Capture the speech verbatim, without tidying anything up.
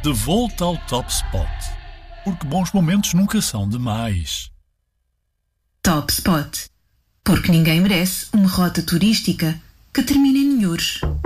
De volta ao Top Spot. Porque bons momentos nunca são demais. Top Spot. Porque ninguém merece uma rota turística que termine em Nhures.